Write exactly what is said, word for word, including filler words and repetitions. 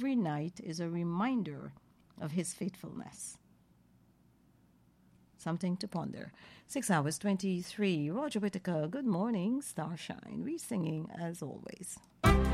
every night is a reminder of his faithfulness. Something to ponder. Six hours twenty-three. Roger Whittaker, good morning, Starshine. We singing as always.